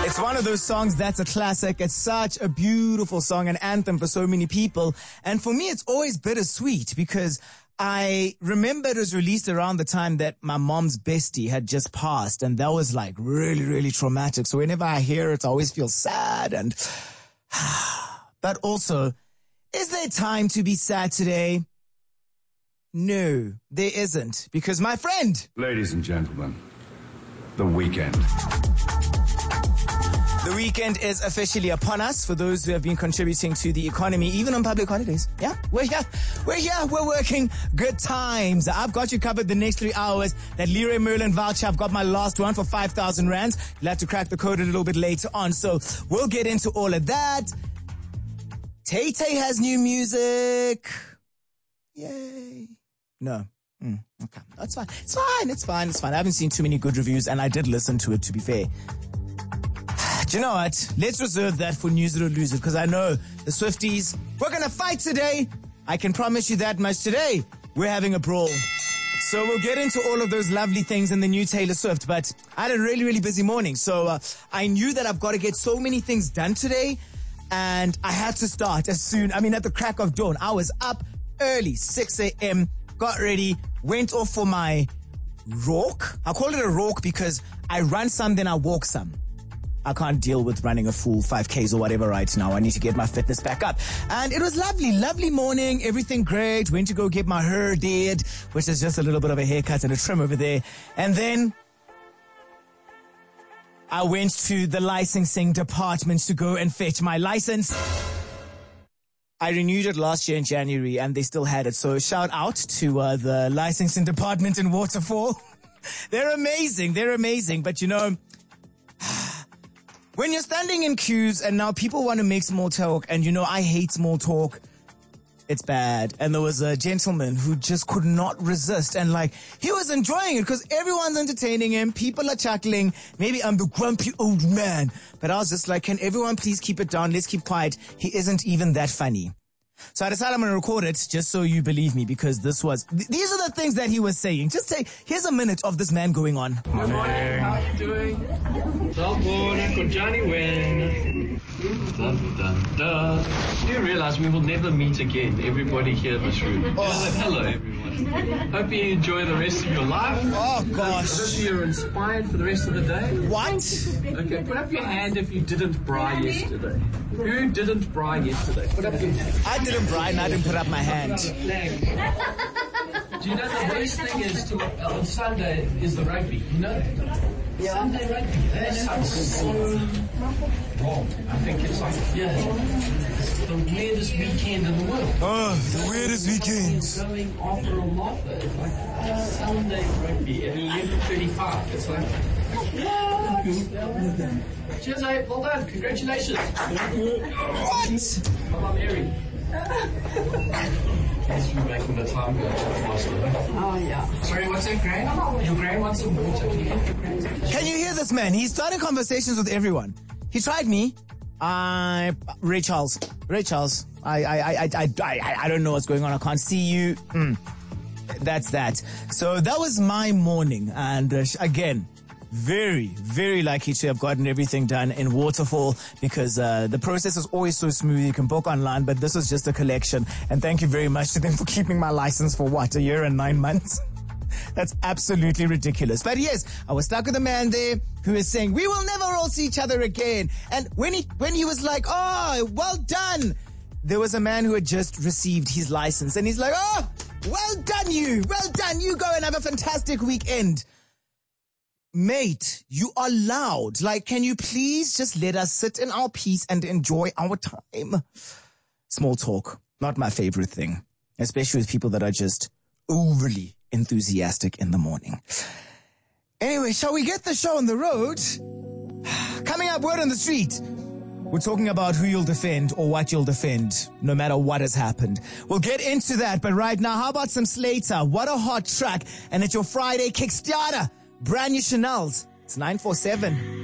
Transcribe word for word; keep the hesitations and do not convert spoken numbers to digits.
It's one of those songs that's a classic. It's such a beautiful song, an anthem for so many people. And for me, it's always bittersweet because I remember it was released around the time that my mom's bestie had just passed. And that was like really, really traumatic. So whenever I hear it, I always feel sad. And, but also, is there time to be sad today? No, there isn't. Because my friend. Ladies and gentlemen, the weekend. The weekend is officially upon us for those who have been contributing to the economy, even on public holidays. Yeah, we're here. We're here. We're working. Good times. I've got you covered the next three hours. That Leroy Merlin voucher, I've got my last one for five thousand rands. You'll have to crack the code a little bit later on. So we'll get into all of that. Tay Tay has new music. Yay. No. Mm, okay. That's fine. It's fine. It's fine. It's fine. I haven't seen too many good reviews and I did listen to it, to be fair. Do you know what? Let's reserve that for News It or Lose It, because I know the Swifties, we're going to fight today. I can promise you that much. Today, we're having a brawl. So we'll get into all of those lovely things in the new Taylor Swift, but I had a really, really busy morning. So uh, I knew that I've got to get so many things done today, and I had to start as soon, I mean, at the crack of dawn. I was up early, six a.m., got ready, went off for my walk. I call it a walk because I run some, then I walk some. I can't deal with running a full five Ks or whatever right now. I need to get my fitness back up. And it was lovely, lovely morning. Everything great. Went to go get my hair did, which is just a little bit of a haircut and a trim over there. And then I went to the licensing department to go and fetch my license. I renewed it last year in January and they still had it. So shout out to uh, the licensing department in Waterfall. They're amazing. They're amazing. But you know, when you're standing in queues and now people want to make small talk, and you know, I hate small talk. It's bad. And there was a gentleman who just could not resist. And like, he was enjoying it because everyone's entertaining him. People are chuckling. Maybe I'm the grumpy old man. But I was just like, can everyone please keep it down? Let's keep quiet. He isn't even that funny. So I decided I'm going to record it just so you believe me, because this was, th- these are the things that he was saying. Just say, here's a minute of this man going on. Good morning. How are you doing? Top morning for Johnny Wynn. Dun, dun, dun. Do you realize we will never meet again, everybody here in this room? Oh. Hello, everyone. Hope you enjoy the rest of your life. Oh, gosh. Hope you're inspired for the rest of the day. What? Okay, put up your hand if you didn't braai yesterday. Who didn't braai yesterday? Put up your hand. I didn't braai and I didn't put up my hand. Do you know the worst thing is to, uh, on Sunday is the rugby? You know that? Yeah. Sunday rugby. That sounds so wrong. I think it's like, yeah, it's the weirdest weekend in the world. Oh, the weirdest weekend. Going after a lot, though. It's like uh, Sunday rugby at eleven thirty-five. It's like, yeah. Cheers, mate. Well done. Congratulations. What? Well done, Mary. Thanks for making the time go faster. Oh, yeah. Sorry, what's that, Gran? Your Gran wants some water. Can you get your Gran? Can you hear this man? He's starting conversations with everyone. He tried me. I, Ray Charles. Ray Charles. I, I, I, I, I, I don't know what's going on. I can't see you. Mm. That's that. So that was my morning. And uh, again, very, very lucky to have gotten everything done in Waterfall, because uh, the process is always so smooth. You can book online, but this is just a collection. And thank you very much to them for keeping my license for what, a year and nine months? That's absolutely ridiculous. But yes, I was stuck with a man there who is saying, we will never all see each other again. And when he, when he was like, oh, well done, there was a man who had just received his license. And he's like, oh, well done you. Well done. You go and have a fantastic weekend. Mate, you are loud. Like, can you please just let us sit in our peace and enjoy our time? Small talk, not my favorite thing, especially with people that are just overly enthusiastic in the morning. Anyway, shall we get the show on the road? Coming up, word on the street. We're talking about who you'll defend or what you'll defend, no matter what has happened. We'll get into that, but right now, how about some Slater? What a hot track. And it's your Friday Kickstarter. Brand new Chanel's. It's nine four seven.